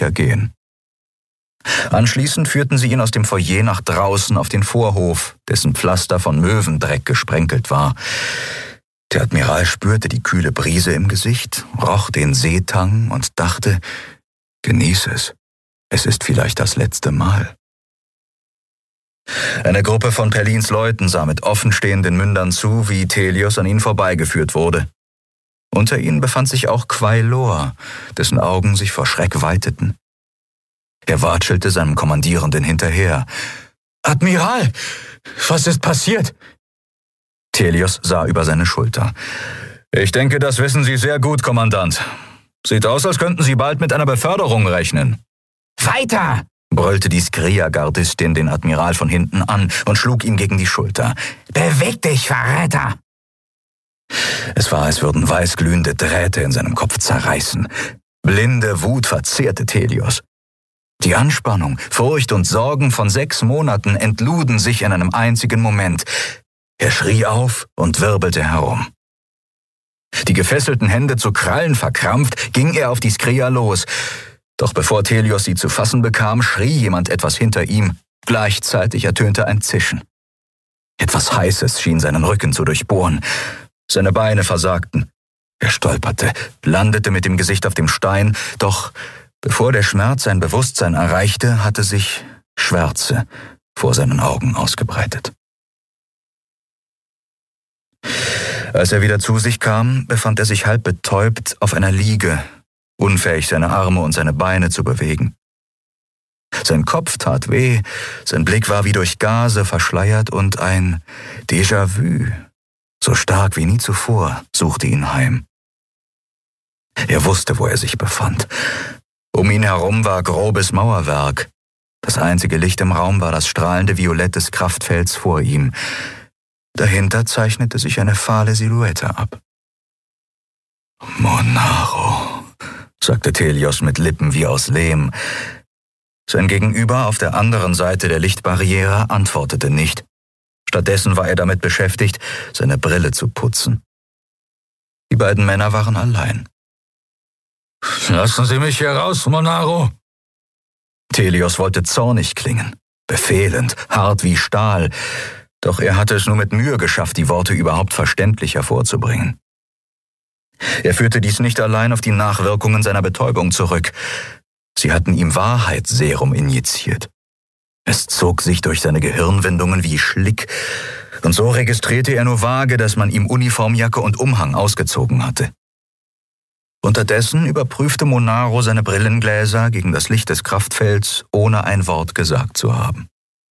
sicher gehen. Anschließend führten sie ihn aus dem Foyer nach draußen auf den Vorhof, dessen Pflaster von Möwendreck gesprenkelt war. Der Admiral spürte die kühle Brise im Gesicht, roch den Seetang und dachte, genieße es. Es ist vielleicht das letzte Mal. Eine Gruppe von Perlins Leuten sah mit offenstehenden Mündern zu, wie Thelios an ihnen vorbeigeführt wurde. Unter ihnen befand sich auch Quailor, dessen Augen sich vor Schreck weiteten. Er watschelte seinem Kommandierenden hinterher. »Admiral, was ist passiert?« Thelios sah über seine Schulter. »Ich denke, das wissen Sie sehr gut, Kommandant. Sieht aus, als könnten Sie bald mit einer Beförderung rechnen.« »Weiter!« brüllte die Skria-Gardistin den Admiral von hinten an und schlug ihm gegen die Schulter. »Beweg dich, Verräter!« Es war, als würden weißglühende Drähte in seinem Kopf zerreißen. Blinde Wut verzehrte Thelios. Die Anspannung, Furcht und Sorgen von 6 Monaten entluden sich in einem einzigen Moment. Er schrie auf und wirbelte herum. Die gefesselten Hände zu Krallen verkrampft, ging er auf die Skria los. Doch bevor Thelios sie zu fassen bekam, schrie jemand etwas hinter ihm. Gleichzeitig ertönte ein Zischen. Etwas Heißes schien seinen Rücken zu durchbohren. Seine Beine versagten. Er stolperte, landete mit dem Gesicht auf dem Stein, doch bevor der Schmerz sein Bewusstsein erreichte, hatte sich Schwärze vor seinen Augen ausgebreitet. Als er wieder zu sich kam, befand er sich halb betäubt auf einer Liege, unfähig seine Arme und seine Beine zu bewegen. Sein Kopf tat weh, sein Blick war wie durch Gase verschleiert und ein Déjà-vu, so stark wie nie zuvor, suchte ihn heim. Er wusste, wo er sich befand. Um ihn herum war grobes Mauerwerk. Das einzige Licht im Raum war das strahlende Violett des Kraftfelds vor ihm. Dahinter zeichnete sich eine fahle Silhouette ab. »Monaro«, sagte Thelios mit Lippen wie aus Lehm. Sein Gegenüber auf der anderen Seite der Lichtbarriere antwortete nicht. Stattdessen war er damit beschäftigt, seine Brille zu putzen. Die beiden Männer waren allein. »Lassen Sie mich hier raus, Monaro!« Thelios wollte zornig klingen, befehlend, hart wie Stahl, doch er hatte es nur mit Mühe geschafft, die Worte überhaupt verständlich hervorzubringen. Er führte dies nicht allein auf die Nachwirkungen seiner Betäubung zurück. Sie hatten ihm Wahrheitsserum injiziert. Es zog sich durch seine Gehirnwindungen wie Schlick, und so registrierte er nur vage, dass man ihm Uniformjacke und Umhang ausgezogen hatte. Unterdessen überprüfte Monaro seine Brillengläser gegen das Licht des Kraftfelds, ohne ein Wort gesagt zu haben.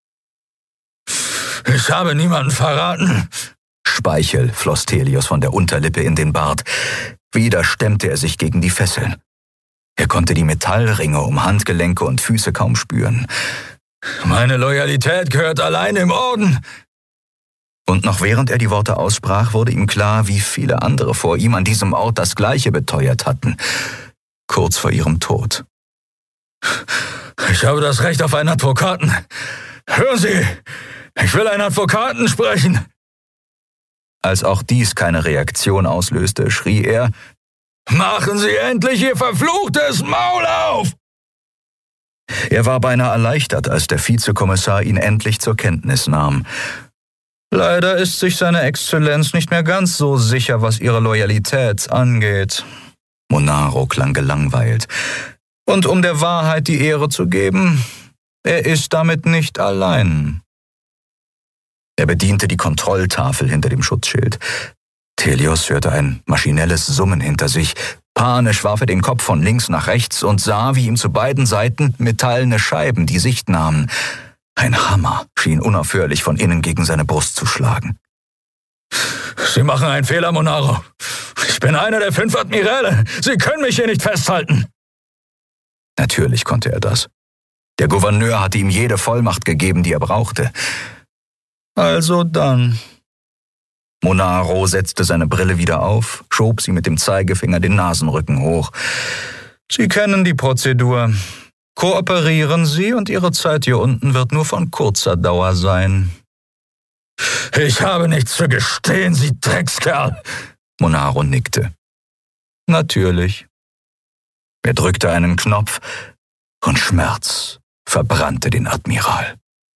»Ich habe niemanden verraten«, Speichel floss Thelios von der Unterlippe in den Bart. Wieder stemmte er sich gegen die Fesseln. Er konnte die Metallringe um Handgelenke und Füße kaum spüren. »Meine Loyalität gehört allein im Orden!« Und noch während er die Worte aussprach, wurde ihm klar, wie viele andere vor ihm an diesem Ort das Gleiche beteuert hatten, kurz vor ihrem Tod. »Ich habe das Recht auf einen Advokaten. Hören Sie, ich will einen Advokaten sprechen!« Als auch dies keine Reaktion auslöste, schrie er, »Machen Sie endlich Ihr verfluchtes Maul auf!« Er war beinahe erleichtert, als der Vizekommissar ihn endlich zur Kenntnis nahm. »Leider ist sich seine Exzellenz nicht mehr ganz so sicher, was ihre Loyalität angeht.« Monaro klang gelangweilt. »Und um der Wahrheit die Ehre zu geben, er ist damit nicht allein.« Er bediente die Kontrolltafel hinter dem Schutzschild. Thelios hörte ein maschinelles Summen hinter sich. Panisch warf er den Kopf von links nach rechts und sah, wie ihm zu beiden Seiten metallene Scheiben die Sicht nahmen. Ein Hammer schien unaufhörlich von innen gegen seine Brust zu schlagen. »Sie machen einen Fehler, Monaro. Ich bin einer der 5 Admiräle. Sie können mich hier nicht festhalten.« Natürlich konnte er das. Der Gouverneur hatte ihm jede Vollmacht gegeben, die er brauchte. »Also dann.« Monaro setzte seine Brille wieder auf, schob sie mit dem Zeigefinger den Nasenrücken hoch. »Sie kennen die Prozedur. Kooperieren Sie und Ihre Zeit hier unten wird nur von kurzer Dauer sein.« »Ich habe nichts zu gestehen, Sie Dreckskerl!« Monaro nickte. »Natürlich.« Er drückte einen Knopf. und Schmerz verbrannte den Admiral.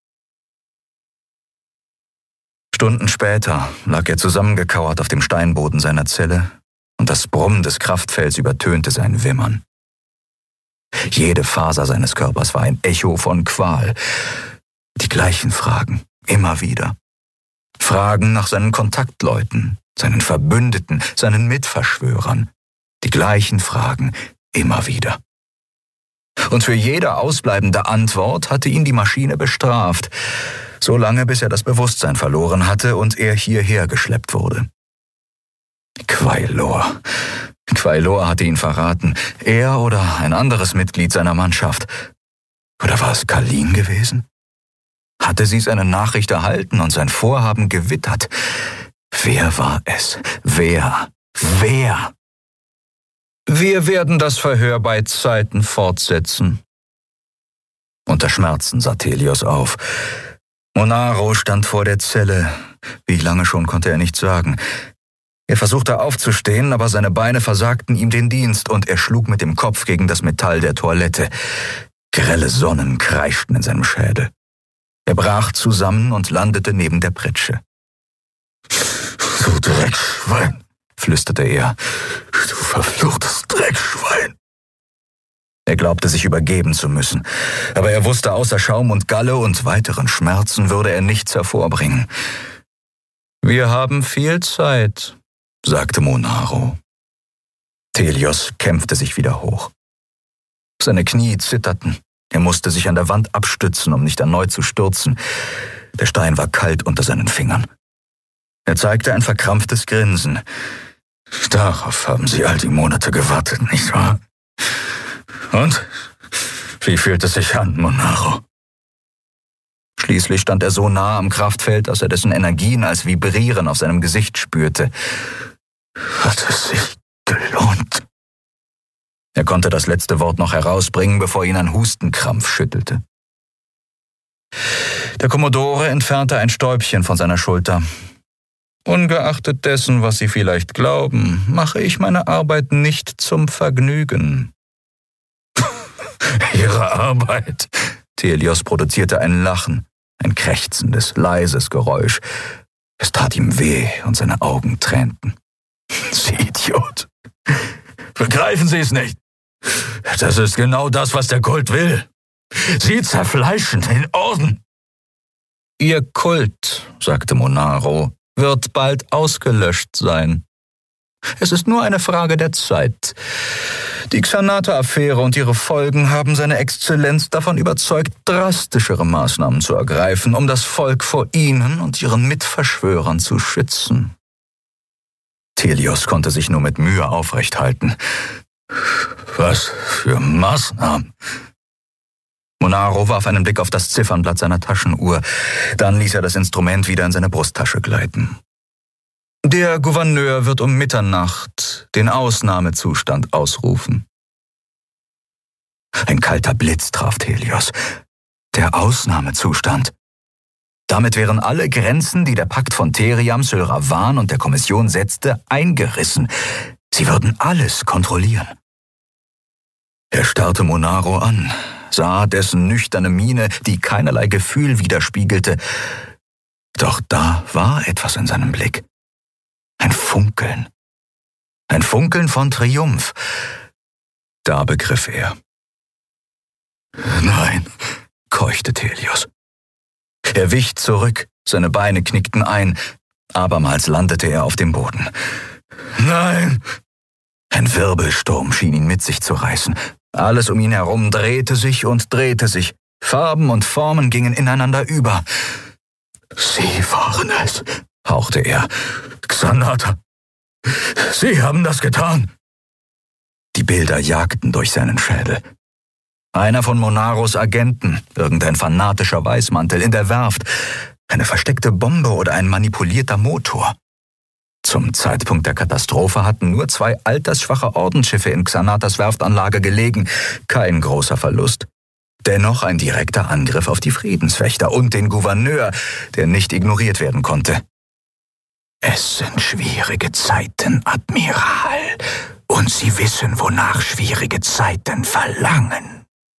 Stunden später lag er zusammengekauert auf dem Steinboden seiner Zelle und das Brummen des Kraftfelds übertönte sein Wimmern. Jede Faser seines Körpers war ein Echo von Qual. Die gleichen Fragen, immer wieder. Fragen nach seinen Kontaktleuten, seinen Verbündeten, seinen Mitverschwörern. Die gleichen Fragen, immer wieder. Und für jede ausbleibende Antwort hatte ihn die Maschine bestraft, so lange bis er das Bewusstsein verloren hatte und er hierher geschleppt wurde. Quailor hatte ihn verraten. Er oder ein anderes Mitglied seiner Mannschaft. Oder war es Kalin gewesen? Hatte sie seine Nachricht erhalten und sein Vorhaben gewittert? Wer war es? Wer? Wir werden das Verhör bei Zeiten fortsetzen. Unter Schmerzen sah Thelios auf. Monaro stand vor der Zelle. Wie lange schon konnte er nicht sagen. Er versuchte aufzustehen, aber seine Beine versagten ihm den Dienst und er schlug mit dem Kopf gegen das Metall der Toilette. Grelle Sonnen kreischten in seinem Schädel. Er brach zusammen und landete neben der Pritsche. »Du Dreckschwein«, flüsterte er. »Du verfluchtes Dreckschwein.« Er glaubte, sich übergeben zu müssen, aber er wusste, außer Schaum und Galle und weiteren Schmerzen würde er nichts hervorbringen. »Wir haben viel Zeit«, sagte Monaro. Thelios kämpfte sich wieder hoch. Seine Knie zitterten. Er musste sich an der Wand abstützen, um nicht erneut zu stürzen. Der Stein war kalt unter seinen Fingern. Er zeigte ein verkrampftes Grinsen. »Darauf haben Sie all die Monate gewartet, nicht wahr? Und? Wie fühlt es sich an, Monaro?« Schließlich stand er so nah am Kraftfeld, dass er dessen Energien als Vibrieren auf seinem Gesicht spürte. »Hat es sich gelohnt?« Er konnte das letzte Wort noch herausbringen, bevor ihn ein Hustenkrampf schüttelte. Der Kommodore entfernte ein Stäubchen von seiner Schulter. »Ungeachtet dessen, was Sie vielleicht glauben, mache ich meine Arbeit nicht zum Vergnügen.« »Ihre Arbeit?« Thelios produzierte ein Lachen, ein krächzendes, leises Geräusch. Es tat ihm weh und seine Augen tränten. »Sie Idiot! Begreifen Sie es nicht? Das ist genau das, was der Kult will. Sie zerfleischen den Orden.« »Ihr Kult«, sagte Monaro, »wird bald ausgelöscht sein. Es ist nur eine Frage der Zeit. Die Xanata-Affäre und ihre Folgen haben seine Exzellenz davon überzeugt, drastischere Maßnahmen zu ergreifen, um das Volk vor ihnen und ihren Mitverschwörern zu schützen.« Thelios konnte sich nur mit Mühe aufrecht halten. »Was für Maßnahmen?« Monaro warf einen Blick auf das Ziffernblatt seiner Taschenuhr. Dann ließ er das Instrument wieder in seine Brusttasche gleiten. »Der Gouverneur wird um Mitternacht den Ausnahmezustand ausrufen.« Ein kalter Blitz traf Thelios. Der Ausnahmezustand. Damit wären alle Grenzen, die der Pakt von Theriam, Sylravan und der Kommission setzte, eingerissen. Sie würden alles kontrollieren. Er starrte Monaro an, sah dessen nüchterne Miene, die keinerlei Gefühl widerspiegelte. Doch da war etwas in seinem Blick. Ein Funkeln. Ein Funkeln von Triumph. Da begriff er. »Nein«, keuchte Thelios. Er wich zurück, seine Beine knickten ein. Abermals landete er auf dem Boden. »Nein!« Ein Wirbelsturm schien ihn mit sich zu reißen. Alles um ihn herum drehte sich und drehte sich. Farben und Formen gingen ineinander über. »Sie waren es«, hauchte er. »Xanata, Sie haben das getan!« Die Bilder jagten durch seinen Schädel. Einer von Monaros Agenten, irgendein fanatischer Weißmantel in der Werft, eine versteckte Bombe oder ein manipulierter Motor. Zum Zeitpunkt der Katastrophe hatten nur 2 altersschwache Ordensschiffe in Xanatas Werftanlage gelegen, kein großer Verlust. Dennoch ein direkter Angriff auf die Friedenswächter und den Gouverneur, der nicht ignoriert werden konnte. »Es sind schwierige Zeiten, Admiral, und Sie wissen, wonach schwierige Zeiten verlangen.«